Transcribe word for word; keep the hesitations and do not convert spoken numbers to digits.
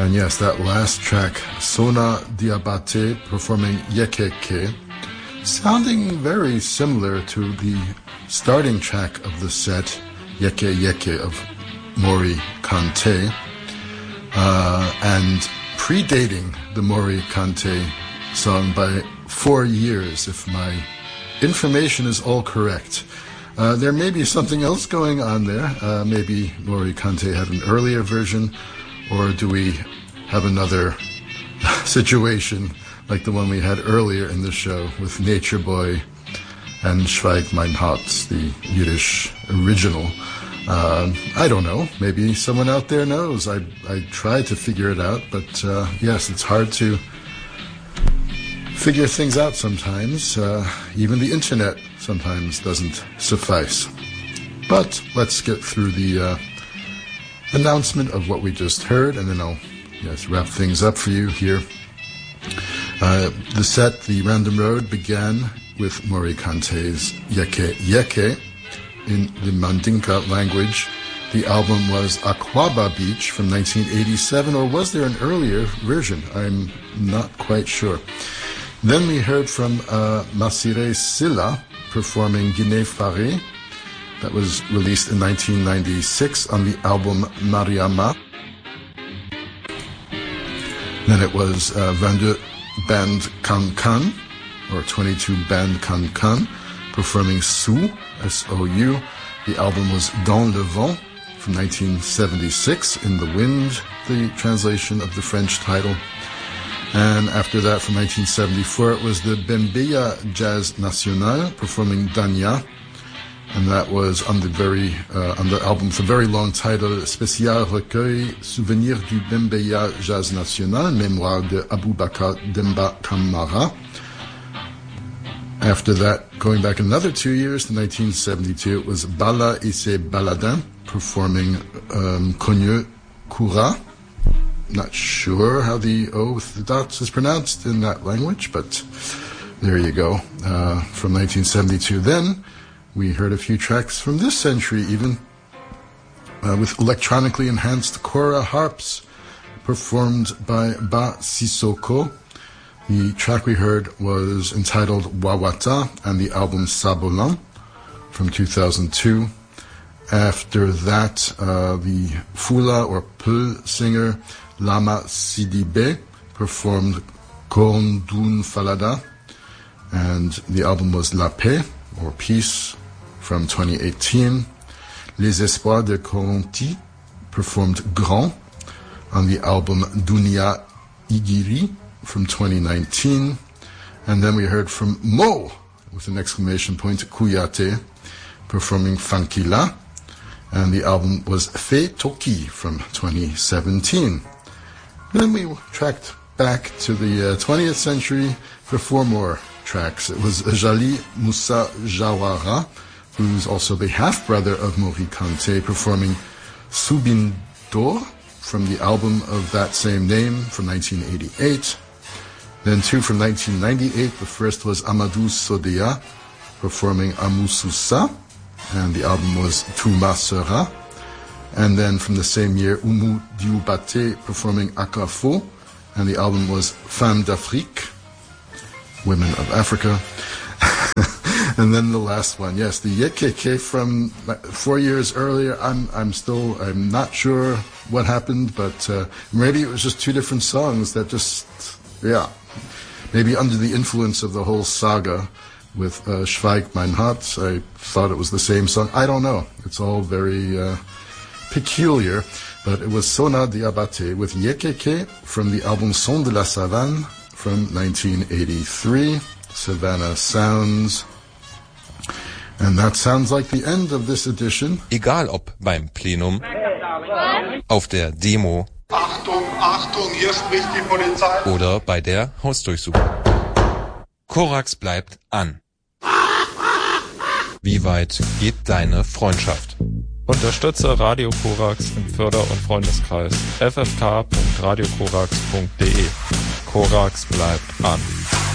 And yes, that last track, Sona Diabate, performing Yekeke, sounding very similar to the starting track of the set, Yeke Yeke of Mori Kante, uh, and predating the Mori Kante song by four years, if my information is all correct. Uh, there may be something else going on there. Uh, maybe Mori Kante had an earlier version, or do we have another situation like the one we had earlier in the show with Nature Boy and Schweig mein Herz, the Yiddish original. Uh, I don't know. Maybe someone out there knows. I I tried to figure it out, but uh, yes, it's hard to figure things out sometimes. Uh, even the internet sometimes doesn't suffice. But let's get through the uh, announcement of what we just heard, and then I'll yes wrap things up for you here. Uh, the set, The Random Road, began with Mori Kante's Yeke Yeke in the Mandinka language. The album was Aquaba Beach from nineteen eighty-seven, or was there an earlier version? I'm not quite sure. Then we heard from uh, Masire Silla performing Guinée Faré. That was released in nineteen ninety-six on the album Mariama. Then it was uh, twenty-deux Band Kan Kan, or twenty-two Band Kan Kan, performing Sou, S O U. The album was Dans le Vent from nineteen seventy-six, In the Wind, the translation of the French title. And after that, from nineteen seventy-four, it was the Bembeya Jazz National performing Danya, and that was on the very uh, on the album with a very long title, Spécial Recueil Souvenir du Bembeya Jazz National, Mémoire de Aboubakar Demba Kamara. After that, going back another two years to nineteen seventy-two, it was Bala et ses Baladins performing um, Cogneux Koura. Not sure how the O with the dots is pronounced in that language, but there you go. Uh, from nineteen seventy-two. Then we heard a few tracks from this century, even uh, with electronically enhanced kora harps performed by Ba Sissoko. The track we heard was entitled Wawata, and the album Sabolan from two thousand two. After that, uh, the Fula or Peul singer Lama Sidibe performed Kondun Falada, and the album was La Paix, or Peace, from twenty eighteen. Les Espoirs de Coronti performed Grand on the album Dunia Igiri from twenty nineteen. And then we heard from Mo, with an exclamation point, Kuyate, performing Fankila, and the album was Fe Toki from twenty seventeen. Then we tracked back to the uh, twentieth century for four more tracks. It was Jali Moussa Jawara, who's also the half-brother of Mori Kante, performing Subindo from the album of that same name from nineteen eighty-eight. Then two from nineteen ninety-eight. The first was Amadou Sodeya performing Amususa, and the album was Touma Sera. And then from the same year, Oumou Dioubate performing Akafo, and the album was Femmes d'Afrique, Women of Africa. And then the last one, yes, the Yekeke from four years earlier. I'm I'm still, I'm not sure what happened, but uh, maybe it was just two different songs that just, yeah, maybe under the influence of the whole saga with uh, Schweig mein Herz, I thought it was the same song. I don't know. It's all very uh, peculiar, but it was Sona Diabate with Yekeke from the album Son de la Savane from nineteen eighty-three, Savannah Sounds. And that sounds like the end of this edition. Egal ob beim Plenum, auf der Demo, Achtung, Achtung, hier spricht die Polizei, oder bei der Hausdurchsuchung. Korax bleibt an. Wie weit geht deine Freundschaft? Unterstütze Radio Korax im Förder- und Freundeskreis. f f k punkt radio korax punkt d e. Korax bleibt an.